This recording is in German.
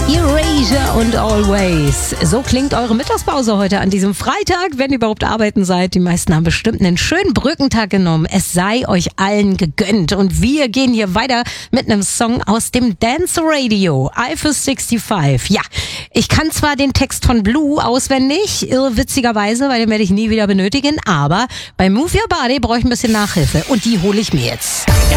Erasure und Always. So klingt eure Mittagspause heute an diesem Freitag, wenn ihr überhaupt arbeiten seid. Die meisten haben bestimmt einen schönen Brückentag genommen. Es sei euch allen gegönnt. Und wir gehen hier weiter mit einem Song aus dem Dance Radio, Eiffel 65. Ja, ich kann zwar den Text von Blue auswendig, witzigerweise, weil den werde ich nie wieder benötigen, aber bei Move Your Body brauche ich ein bisschen Nachhilfe und die hole ich mir jetzt.